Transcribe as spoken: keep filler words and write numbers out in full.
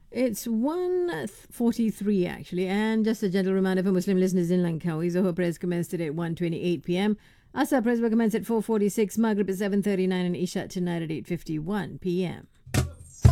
It's one forty-three actually, and just a gentle reminder for Muslim listeners in Langkawi, Zohar prayers commenced today at one twenty-eight p m. Asar prayers will commence at four forty-six, Maghrib at seven thirty-nine, and Isha tonight at eight fifty-one p m.